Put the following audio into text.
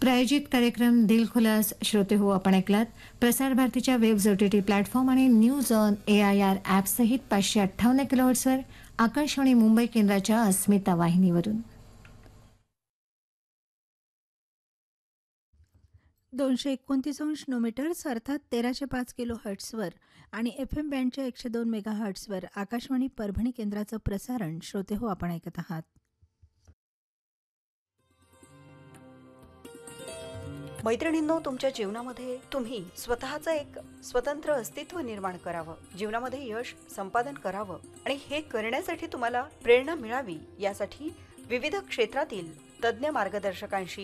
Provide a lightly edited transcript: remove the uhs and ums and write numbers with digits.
प्रायोजित कार्यक्रम दिल खुलास श्रोते हो आपण ऐकलात. प्रसार भारतीच्या वेब OTT प्लॅटफॉर्म आणि न्यूज ऑन AIR ॲप सहित 558 किलोहर्ट्झवर आकाशवाणी मुंबई केंद्राच्या अस्मिता वाहिनीवरून. 229 अर्थात 1305 किलो हर्ट्सवर आणि FM बँडच्या 102 मेगा हर्ट्सवर आकाशवाणी परभणी केंद्राचं प्रसारण श्रोते हो आपण ऐकत आहात. मैत्रिणींनो, तुमच्या जीवनामध्ये तुम्ही स्वतःचं एक स्वतंत्र अस्तित्व निर्माण करावं, जीवनामध्ये यश संपादन करावं आणि हे करण्यासाठी तुम्हाला प्रेरणा मिळावी यासाठी विविध क्षेत्रातील तज्ज्ञ मार्गदर्शकांशी